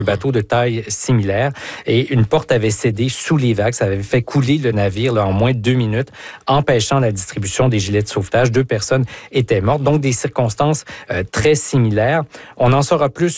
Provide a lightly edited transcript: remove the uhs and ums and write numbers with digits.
bateau de taille similaire et une porte avait cédé sous les vagues. Ça avait fait couler le navire là, en moins de 2 minutes, empêchant la distribution des gilets de sauvetage. 2 personnes étaient mortes. Donc, des circonstances très similaires. On en saura plus